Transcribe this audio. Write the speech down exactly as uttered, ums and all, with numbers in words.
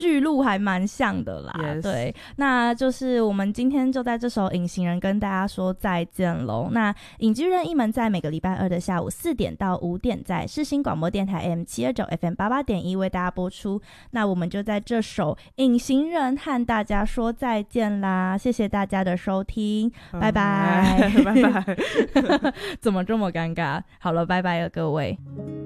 剧路还蛮像的啦。 Yes. 对，那就是我们今天就在这首隐形人跟大家说再见咯。那影剧任意门在每个礼拜二的下午四点到五点在世新广播电台 A M 七二九 F M 八八点一为大家播出。那我们就在这首隐形人和大家说再见啦，谢谢大家的收听，拜拜拜拜怎么这么尴尬？好了，拜拜了各位。